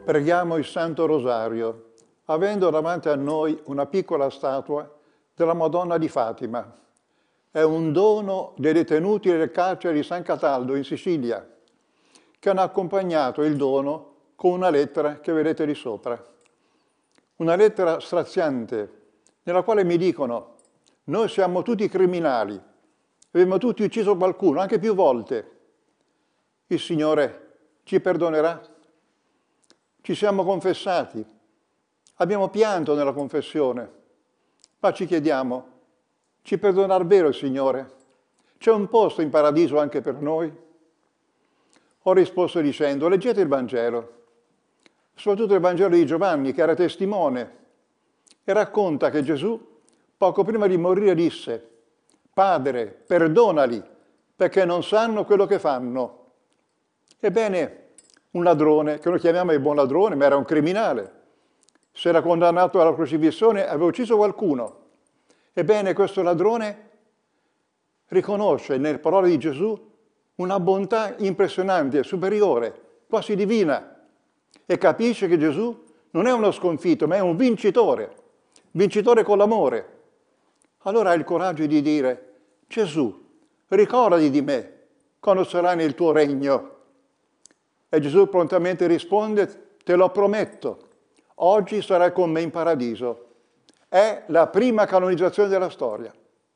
Preghiamo il Santo Rosario, avendo davanti a noi una piccola statua della Madonna di Fatima. È un dono dei detenuti del carcere di San Cataldo in Sicilia, che hanno accompagnato il dono con una lettera che vedete lì sopra. Una lettera straziante, nella quale mi dicono: noi siamo tutti criminali, abbiamo tutti ucciso qualcuno, anche più volte. Il Signore ci perdonerà? Ci siamo confessati, abbiamo pianto nella confessione, ma ci chiediamo: ci perdonerà davvero il Signore? C'è un posto in paradiso anche per noi? Ho risposto dicendo: leggete il Vangelo, soprattutto il Vangelo di Giovanni, che era testimone, e racconta che Gesù, poco prima di morire, disse: Padre, perdonali, perché non sanno quello che fanno. Ebbene, un ladrone, che noi chiamiamo il buon ladrone, ma era un criminale, se era condannato alla crocifissione, aveva ucciso qualcuno. Ebbene, questo ladrone riconosce nelle parole di Gesù una bontà impressionante, superiore, quasi divina, e capisce che Gesù non è uno sconfitto, ma è un vincitore con l'amore. Allora ha il coraggio di dire: Gesù, ricordati di me quando sarai nel tuo regno. E Gesù prontamente risponde: te lo prometto, oggi sarai con me in paradiso. È la prima canonizzazione della storia.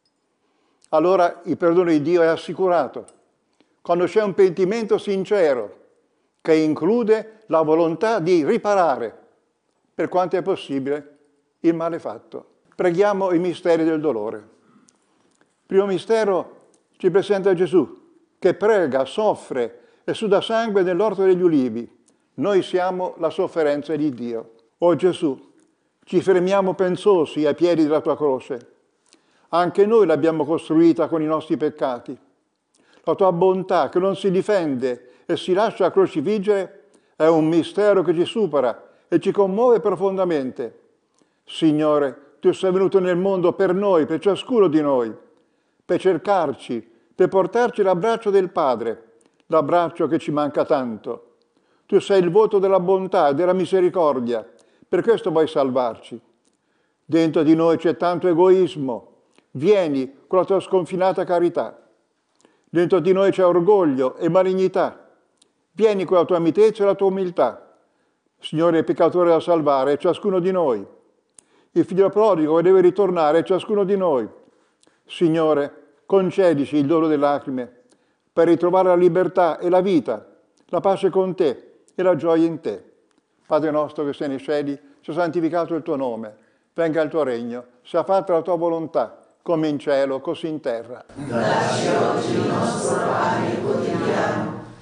Allora il perdono di Dio è assicurato quando c'è un pentimento sincero che include la volontà di riparare, per quanto è possibile, il male fatto. Preghiamo i misteri del dolore. Il primo mistero ci presenta Gesù, che prega, soffre e suda sangue nell'orto degli ulivi. Noi siamo la sofferenza di Dio. O Gesù, ci fermiamo pensosi ai piedi della tua croce. Anche noi l'abbiamo costruita con i nostri peccati. La tua bontà, che non si difende e si lascia crocifiggere, è un mistero che ci supera e ci commuove profondamente. Signore, tu sei venuto nel mondo per noi, per ciascuno di noi, per cercarci, per portarci l'abbraccio del Padre, l'abbraccio che ci manca tanto. Tu sei il voto della bontà e della misericordia, per questo vuoi salvarci. Dentro di noi c'è tanto egoismo, vieni con la tua sconfinata carità. Dentro di noi c'è orgoglio e malignità, vieni con la tua mitezza e la tua umiltà. Signore, il peccatore da salvare è ciascuno di noi. Il figlio prodigo che deve ritornare è ciascuno di noi. Signore, concedici il dono delle lacrime per ritrovare la libertà e la vita, la pace con te e la gioia in te. Padre nostro che sei nei cieli, sia santificato il tuo nome, venga il tuo regno, sia fatta la tua volontà, come in cielo, così in terra. Dacci oggi il nostro pane quotidiano